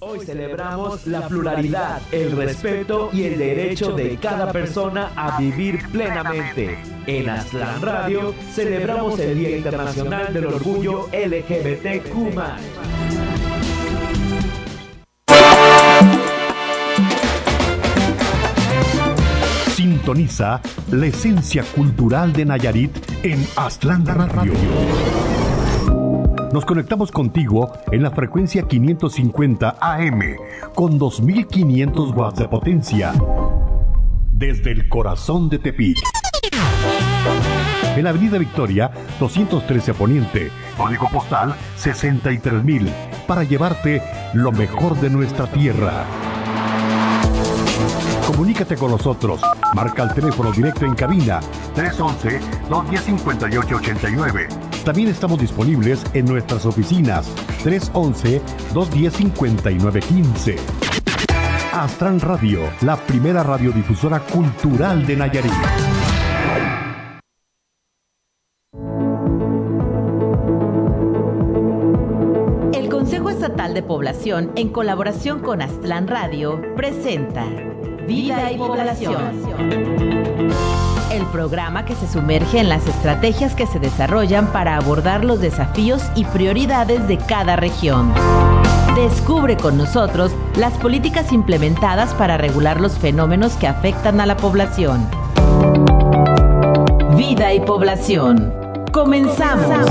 Hoy celebramos la pluralidad, el respeto y el derecho de cada persona a vivir plenamente. En Aztlán Radio celebramos el Día Internacional del Orgullo LGBTQ+. Sintoniza la esencia cultural de Nayarit en Aztlán Radio. Nos conectamos contigo en la frecuencia 550 AM con 2500 watts de potencia desde el corazón de Tepic. En la Avenida Victoria 213 Poniente, código postal 63000, para llevarte lo mejor de nuestra tierra. Comunícate con nosotros. Marca el teléfono directo en cabina 311-210-5889. También estamos disponibles en nuestras oficinas 311-210-5915. Aztlán Radio, la primera radiodifusora cultural de Nayarit. El Consejo Estatal de Población, en colaboración con Aztlán Radio, presenta Vida y Población. El programa que se sumerge en las estrategias que se desarrollan para abordar los desafíos y prioridades de cada región. Descubre con nosotros las políticas implementadas para regular los fenómenos que afectan a la población. Vida y Población. ¡Comenzamos!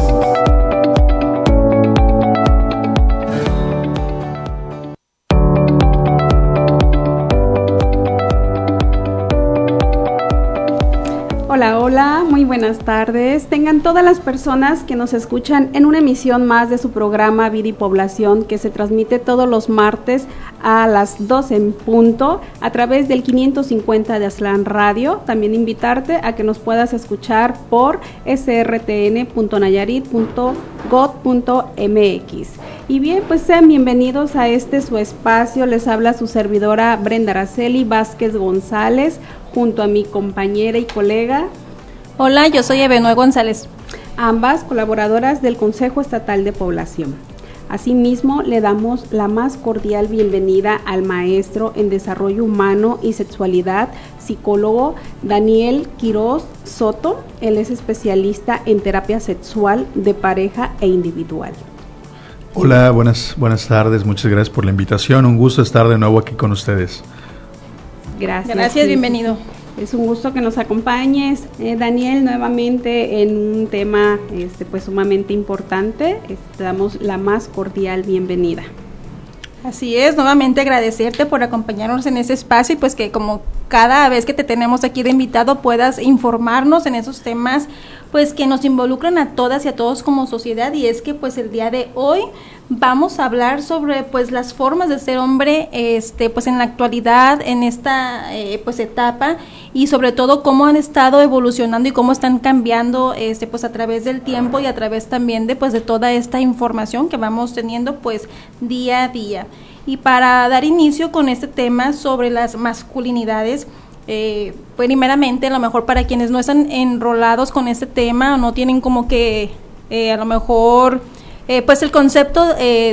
Hola, hola, muy buenas tardes. Tengan todas las personas que nos escuchan en una emisión más de su programa Vida y Población, que se transmite todos los martes a las 12 en punto a través del 550 de Aztlán Radio. También invitarte a que nos puedas escuchar por srtn.nayarit.gov.mx. Y bien, pues sean bienvenidos a su espacio. Les habla su servidora Brenda Araceli Vázquez González, junto a mi compañera y colega. Hola, yo soy Ebenue González. Ambas colaboradoras del Consejo Estatal de Población. Asimismo, le damos la más cordial bienvenida al maestro en Desarrollo Humano y Sexualidad, psicólogo Daniel Quiroz Soto. Él es especialista en terapia sexual de pareja e individual. Hola, buenas tardes, muchas gracias por la invitación. Un gusto estar de nuevo aquí con ustedes. Gracias, bienvenido. Es un gusto que nos acompañes, Daniel, nuevamente en un tema pues sumamente importante. Te damos la más cordial bienvenida. Así es, nuevamente agradecerte por acompañarnos en ese espacio y pues que como cada vez que te tenemos aquí de invitado puedas informarnos en esos temas pues que nos involucran a todas y a todos como sociedad. Y es que pues el día de hoy vamos a hablar sobre pues las formas de ser hombre pues en la actualidad, en esta pues etapa, y sobre todo cómo han estado evolucionando y cómo están cambiando pues a través del tiempo y a través también de pues de toda esta información que vamos teniendo pues día a día. Y para dar inicio con este tema sobre las masculinidades, pues primeramente a lo mejor para quienes no están enrolados con este tema o no tienen como que a lo mejor pues el concepto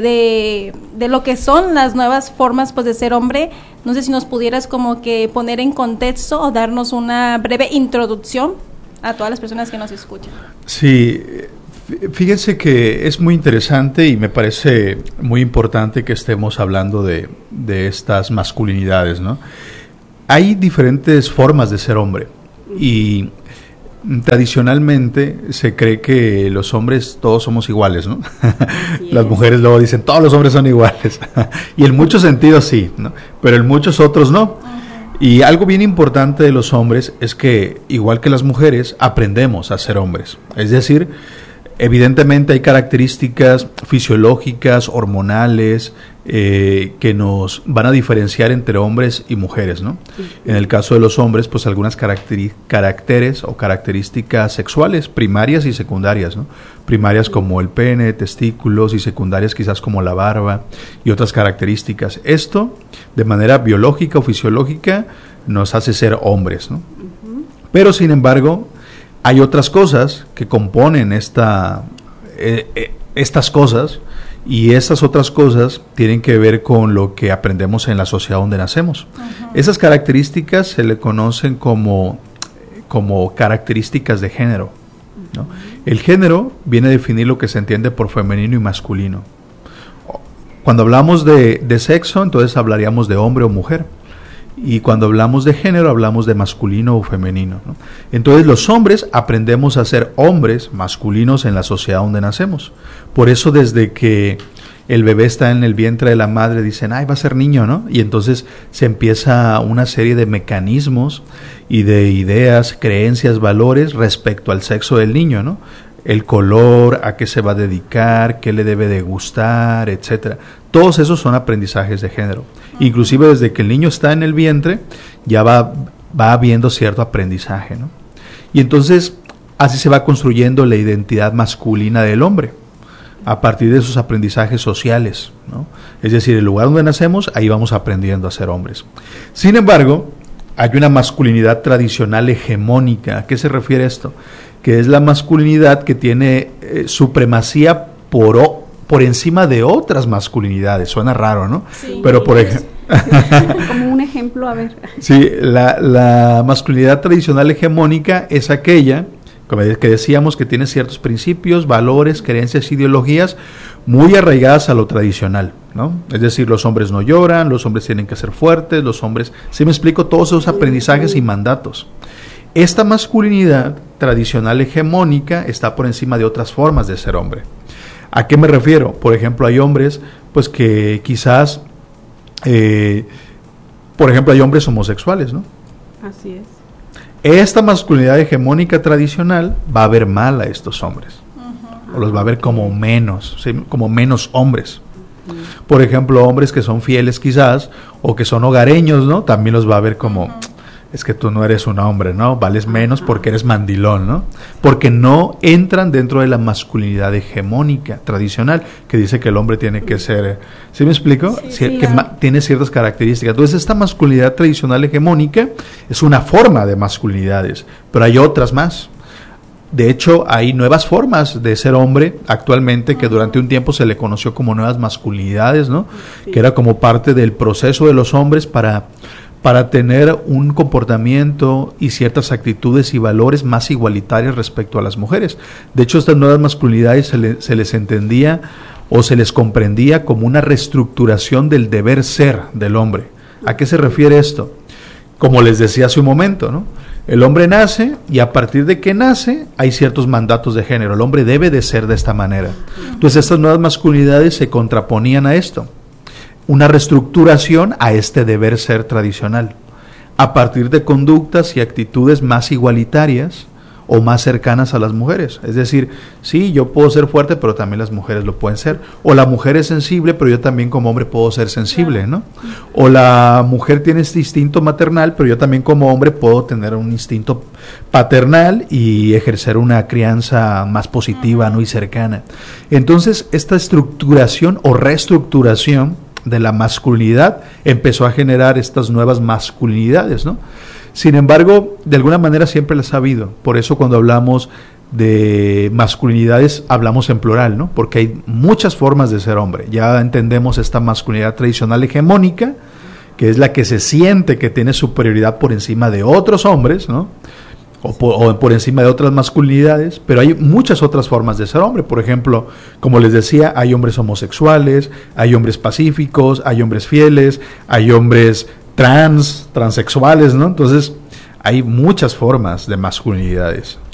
de lo que son las nuevas formas pues de ser hombre, no sé si nos pudieras como que poner en contexto o darnos una breve introducción a todas las personas que nos escuchan. Sí, fíjense que es muy interesante y me parece muy importante que estemos hablando de estas masculinidades, ¿no? Hay diferentes formas de ser hombre y tradicionalmente se cree que los hombres todos somos iguales, ¿no? Las mujeres luego dicen todos los hombres son iguales y en muchos sentidos sí, ¿no? Pero en muchos otros no. Y algo bien importante de los hombres es que igual que las mujeres aprendemos a ser hombres, es decir, evidentemente hay características fisiológicas, hormonales, que nos van a diferenciar entre hombres y mujeres, ¿no? En el caso de los hombres, pues algunas caracteres o características sexuales, primarias y secundarias, ¿no? Primarias como el pene, testículos, y secundarias quizás como la barba y otras características. Esto, de manera biológica o fisiológica, nos hace ser hombres, ¿no? Pero, sin embargo, hay otras cosas que componen estas cosas Y estas otras cosas tienen que ver con lo que aprendemos en la sociedad donde nacemos. Esas características se le conocen como características de género, ¿no? El género viene a definir lo que se entiende por femenino y masculino. Cuando hablamos de sexo, entonces hablaríamos de hombre o mujer. Y cuando hablamos de género, hablamos de masculino o femenino, ¿no? Entonces los hombres aprendemos a ser hombres masculinos en la sociedad donde nacemos. Por eso desde que el bebé está en el vientre de la madre dicen, ay, va a ser niño, ¿no? Y entonces se empieza una serie de mecanismos y de ideas, creencias, valores respecto al sexo del niño, ¿no? El color, a qué se va a dedicar, qué le debe de gustar, etcétera. Todos esos son aprendizajes de género. Inclusive desde que el niño está en el vientre ya va habiendo cierto aprendizaje, ¿no? Y entonces así se va construyendo la identidad masculina del hombre a partir de esos aprendizajes sociales, ¿no? Es decir, el lugar donde nacemos, ahí vamos aprendiendo a ser hombres. Sin embargo, hay una masculinidad tradicional hegemónica. ¿A qué se refiere esto? Que es la masculinidad que tiene supremacía por encima de otras masculinidades. Suena raro, ¿no? Sí. Pero por ejemplo... Como un ejemplo, a ver. Sí, la masculinidad tradicional hegemónica es aquella, como que decíamos, que tiene ciertos principios, valores, creencias, ideologías muy arraigadas a lo tradicional, ¿no? Es decir, los hombres no lloran, los hombres tienen que ser fuertes, los hombres... ¿Sí me explico? Todos esos aprendizajes y mandatos. Esta masculinidad tradicional hegemónica está por encima de otras formas de ser hombre. ¿A qué me refiero? Por ejemplo, hay hombres pues que quizás, por ejemplo, hay hombres homosexuales, ¿no? Así es. Esta masculinidad hegemónica tradicional va a ver mal a estos hombres, o los va a ver como menos, ¿sí? Como menos hombres. Por ejemplo, hombres que son fieles quizás, o que son hogareños, ¿no? También los va a ver como... es que tú no eres un hombre, ¿no? Vales menos porque eres mandilón, ¿no? Porque no entran dentro de la masculinidad hegemónica tradicional, que dice que el hombre tiene que ser... ¿Sí me explico? Sí, que tiene ciertas características. Entonces, esta masculinidad tradicional hegemónica es una forma de masculinidades, pero hay otras más. De hecho, hay nuevas formas de ser hombre actualmente que durante un tiempo se le conoció como nuevas masculinidades, ¿no? Sí. Que era como parte del proceso de los hombres para tener un comportamiento y ciertas actitudes y valores más igualitarios respecto a las mujeres. De hecho, estas nuevas masculinidades se les entendía o se les comprendía como una reestructuración del deber ser del hombre. ¿A qué se refiere esto? Como les decía hace un momento, ¿no? El hombre nace y a partir de que nace hay ciertos mandatos de género. El hombre debe de ser de esta manera. Entonces, estas nuevas masculinidades se contraponían a esto. Una reestructuración a este deber ser tradicional, a partir de conductas y actitudes más igualitarias o más cercanas a las mujeres. Es decir, sí, yo puedo ser fuerte, pero también las mujeres lo pueden ser. O la mujer es sensible, pero yo también como hombre puedo ser sensible, ¿no? O la mujer tiene este instinto maternal, pero yo también como hombre puedo tener un instinto paternal y ejercer una crianza más positiva, ¿no? Y cercana. Entonces, esta estructuración o reestructuración de la masculinidad empezó a generar estas nuevas masculinidades, ¿no? Sin embargo, de alguna manera siempre las ha habido. Por eso cuando hablamos de masculinidades hablamos en plural, ¿no? Porque hay muchas formas de ser hombre. Ya entendemos esta masculinidad tradicional hegemónica, que es la que se siente que tiene superioridad por encima de otros hombres, ¿no? O por encima de otras masculinidades, pero hay muchas otras formas de ser hombre. Por ejemplo, como les decía, hay hombres homosexuales, hay hombres pacíficos, hay hombres fieles, hay hombres transexuales, ¿no? Entonces, hay muchas formas de masculinidades.